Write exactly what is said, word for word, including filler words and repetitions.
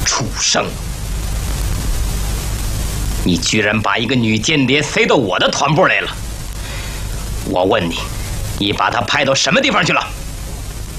畜生！你居然把一个女间谍塞到我的团部来了！我问你，你把她派到什么地方去了？